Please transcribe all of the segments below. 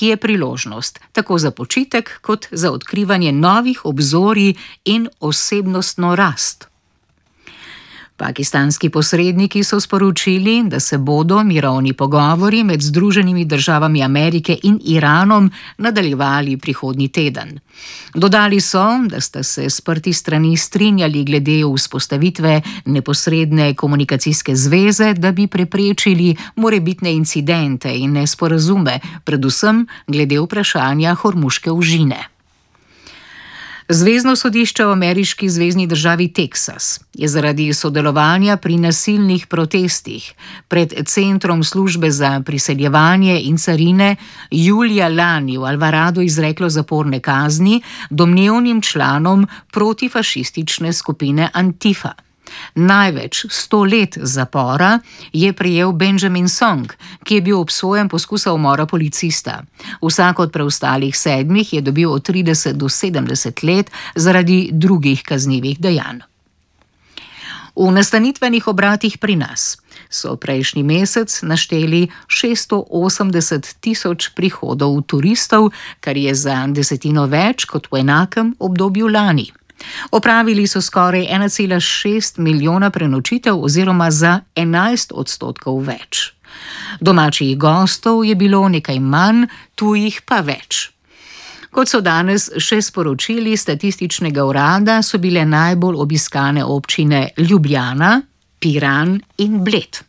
ki je priložnost tako za počitek kot za odkrivanje novih obzorij in osebnostno rast. Pakistanski posredniki so sporočili, da se bodo mirovni pogovori med Združenimi državami Amerike in Iranom nadaljevali prihodnji teden. Dodali so, da sta se sprti strani strinjali glede vzpostavitve neposredne komunikacijske zveze, da bi preprečili morebitne incidente in nesporazume, predvsem glede vprašanja Hormuške ožine. Zvezno sodišče v ameriški zvezni državi Teksas je zaradi sodelovanja pri nasilnih protestih pred Centrom službe za priseljevanje in carine julija lani v Alvaradu izreklo zaporne kazni domnevnim članom protifašistične skupine Antifa. Največ 100 let zapora je prejel Benjamin Song, ki je bil obsojen poskusa umora policista. Vsak od preostalih 7 je dobil od 30 do 70 let zaradi drugih kaznivih dejanj. V nastanitvenih obratih pri nas so prejšnji mesec našteli 680 tisoč prihodov turistov, kar je za 10% več kot v enakem obdobju lani. Opravili so skoraj 1,6 milijona prenočitev oziroma za 11% več. Domačih gostov je bilo nekaj manj, tujih pa več. Kot so danes še sporočili statističnega urada, so bile najbolj obiskane občine Ljubljana, Piran in Bled.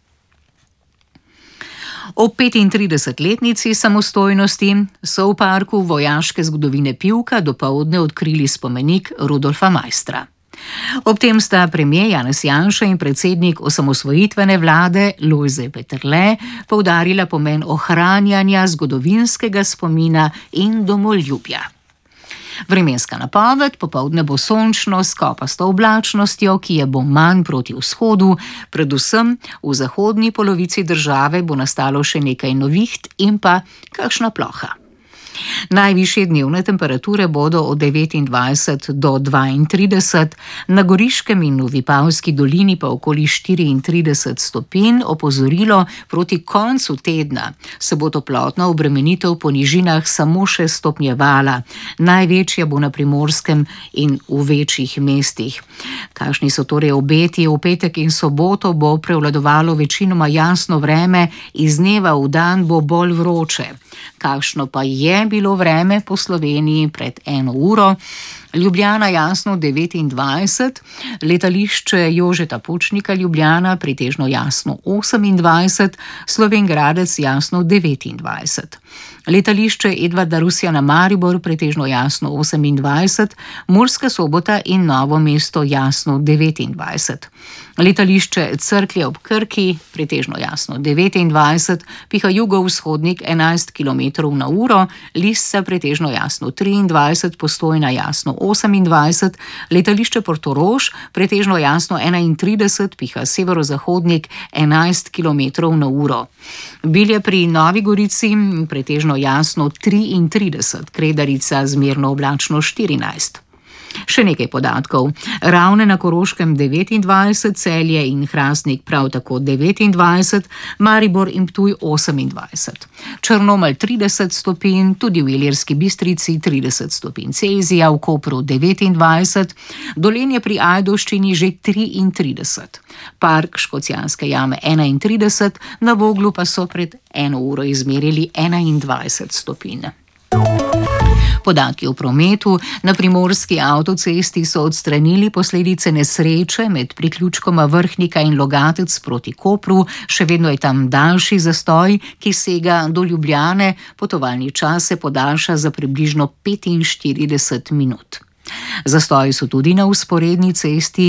Ob 35-letnici samostojnosti so v parku vojaške zgodovine Pivka dopoldne odkrili spomenik Rudolfa Maistra. Ob tem sta premier Janez Janša in predsednik osamosvojitvene vlade Lojze Peterle poudarila pomen ohranjanja zgodovinskega spomina in domoljubja. Vremenska napoved: popoldne bo sončno s kopasto oblačnostjo, ki je bo manj proti vzhodu, predvsem v zahodni polovici države bo nastalo še nekaj neviht in pa kakšna ploha. Najvišje dnevne temperature bodo od 29 do 32, na Goriškem in v Vipavski dolini pa okoli 34 stopinj. Opozorilo: proti koncu tedna se bo toplotna obremenitev po nižinah samo še stopnjevala. Največja bo na Primorskem in v večjih mestih. Kakšni so torej obeti? V petek in soboto bo prevladovalo večinoma jasno vreme, iz dneva v dan bo bolj vroče. Kakšno pa je bilo vreme po Sloveniji pred 1 uro? Ljubljana jasno 29, letališče Jožeta Pučnika Ljubljana pretežno jasno 28, Slovenj Gradec jasno 29. Letališče Edvarda Rusjana Maribor pretežno jasno 28, Murska Sobota in Novo mesto jasno 29. Letališče Cerklje ob Krki pretežno jasno 29, piha jugovzhodnik 11 km/h, Lisca pretežno jasno 23, Postojna jasno 28, letališče Portorož pretežno jasno 31, piha severozahodnik 11 km/h. Bilje pri Novi Gorici pretežno jasno 33, Kredarica zmerno oblačno 14. Še nekaj podatkov. Ravne na Koroškem 29, Celje in Hrastnik prav tako 29, Maribor in Ptuj 28. Črnomelj 30 stopinj, tudi v Ilirski Bistrici 30 stopinj Celzija, v Kopru 29, Dolenje pri Ajdovščini že 33. Park Škocjanske jame 31, na Voglu pa so pred 1 uro izmerili 21 stopinj. Podatki o prometu: na primorski avtocesti so odstranili posledice nesreče med priključkoma Vrhnika in Logatec proti Kopru, še vedno je tam daljši zastoj, ki sega do Ljubljane, potovalni čas se podaljša za približno 45 minut. Zastoji so tudi na vzporedni cesti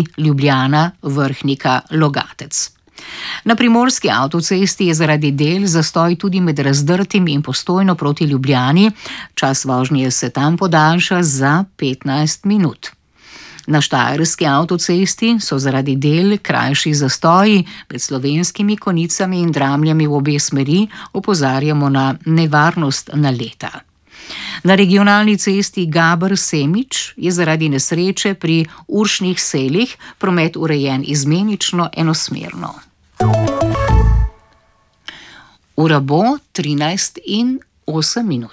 Ljubljana-Vrhnika-Logatec. Na primorski avtocesti je zaradi del zastoj tudi med Razdrtim in Postojno proti Ljubljani, čas vožnje se tam podaljša za 15 minut. Na štajerski avtocesti so zaradi del krajši zastoji med Slovenskimi Konicami in Dramljami v obe smeri, opozarjamo na nevarnost naleta. Na regionalni cesti Gaber-Semič je zaradi nesreče pri Uršnih selih promet urejen izmenično enosmerno. Ura bo 13:08.